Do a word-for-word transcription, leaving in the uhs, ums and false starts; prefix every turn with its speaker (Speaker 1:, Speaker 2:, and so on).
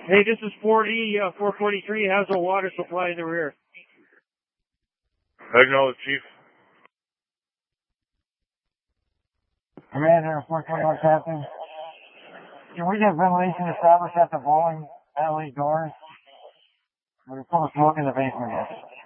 Speaker 1: Hey, this is forty, uh, four forty-three, has a water supply in the rear.
Speaker 2: Acknowledge, Chief.
Speaker 3: Commander, four twenty-one Captain. Can we get ventilation established at the bowling alley doors? We're full of smoke in the basement yet.